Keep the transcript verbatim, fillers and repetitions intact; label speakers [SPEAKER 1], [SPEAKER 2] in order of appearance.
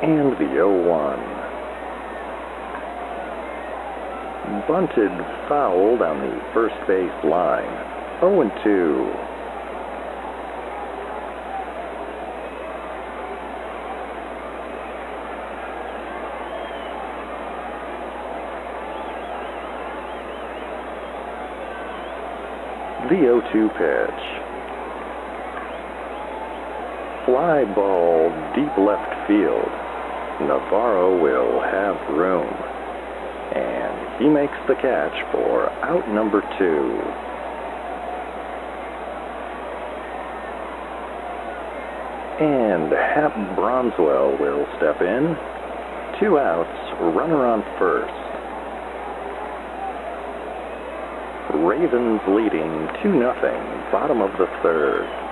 [SPEAKER 1] And the oh one. Bunted foul down the first base line. oh and two. The oh two pitch. Fly ball deep left field. Navarro will have room. And he makes the catch for out number two. And Hap Bronswell will step in. Two outs, runner on first. Ravens leading two nothing, bottom of the third.